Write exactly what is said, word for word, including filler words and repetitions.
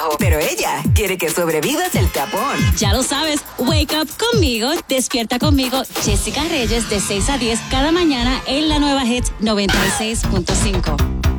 Pero ella quiere que sobrevivas el tapón. Ya lo sabes, wake up conmigo, despierta conmigo, Jessica Reyes de seis a diez cada mañana en la nueva Hits noventa y seis punto cinco.